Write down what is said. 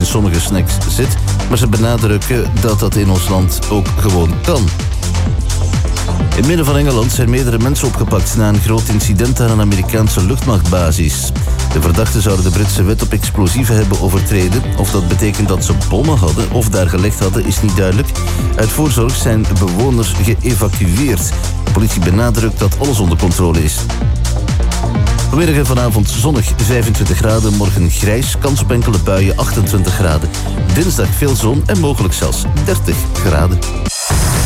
sommige snacks zit, maar ze benadrukken dat dat in ons land ook gewoon kan. In het midden van Engeland zijn meerdere mensen opgepakt na een groot incident aan een Amerikaanse luchtmachtbasis. De verdachten zouden de Britse wet op explosieven hebben overtreden. Of dat betekent dat ze bommen hadden of daar gelegd hadden, is niet duidelijk. Uit voorzorg zijn bewoners geëvacueerd. De politie benadrukt dat alles onder controle is. Vanmiddag en vanavond zonnig 25 graden, morgen grijs, kans op enkele buien 28 graden. Dinsdag veel zon en mogelijk zelfs 30 graden.